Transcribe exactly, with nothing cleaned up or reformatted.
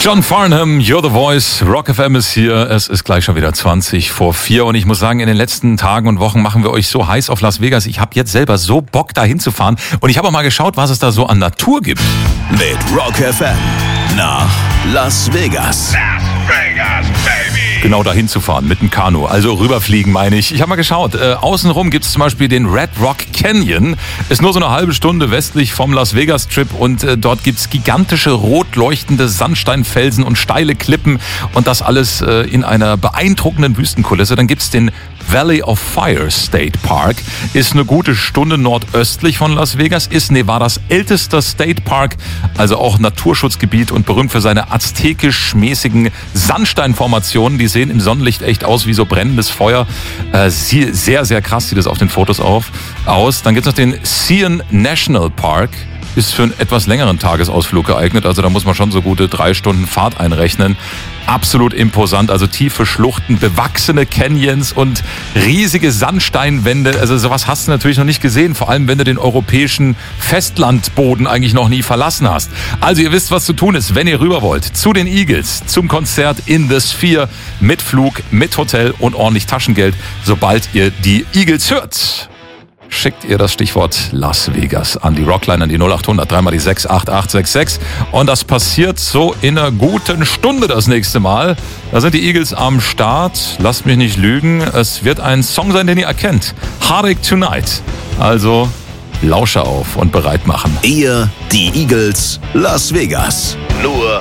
John Farnham, You're the Voice, Rock F M ist hier. Es ist gleich schon wieder zwanzig vor vier und ich muss sagen, in den letzten Tagen und Wochen machen wir euch so heiß auf Las Vegas. Ich habe jetzt selber so Bock, da hinzufahren und ich habe auch mal geschaut, was es da so an Natur gibt. Mit Rock F M nach Las Vegas. Las Vegas, baby! Genau dahin zu fahren mit dem Kanu, also rüberfliegen meine ich. Ich habe mal geschaut, äh, außenrum gibt es zum Beispiel den Red Rock Canyon, ist nur so eine halbe Stunde westlich vom Las Vegas Strip und äh, dort gibt es gigantische rot leuchtende Sandsteinfelsen und steile Klippen und das alles äh, in einer beeindruckenden Wüstenkulisse. Dann gibt es den Valley of Fire State Park, ist eine gute Stunde nordöstlich von Las Vegas, ist Nevadas ältester State Park, also auch Naturschutzgebiet und berühmt für seine aztekisch-mäßigen Sandsteinformationen, die sehen im Sonnenlicht echt aus wie so brennendes Feuer. Äh, sehr, sehr krass sieht es auf den Fotos auf, aus. Dann gibt es noch den Zion National Park, ist für einen etwas längeren Tagesausflug geeignet, also da muss man schon so gute drei Stunden Fahrt einrechnen. Absolut imposant, also tiefe Schluchten, bewachsene Canyons und riesige Sandsteinwände. Also sowas hast du natürlich noch nicht gesehen, vor allem wenn du den europäischen Festlandboden eigentlich noch nie verlassen hast. Also ihr wisst, was zu tun ist, wenn ihr rüber wollt. Zu den Eagles, zum Konzert in The Sphere, mit Flug, mit Hotel und ordentlich Taschengeld, sobald ihr die Eagles hört. Schickt ihr das Stichwort Las Vegas an die Rockline, an die null acht hundert, dreimal die sechs acht acht sechs sechs. Und das passiert so in einer guten Stunde das nächste Mal. Da sind die Eagles am Start. Lasst mich nicht lügen. Es wird ein Song sein, den ihr erkennt. Heartache Tonight. Also Lauscher auf und bereit machen. Ihr, die Eagles, Las Vegas. Nur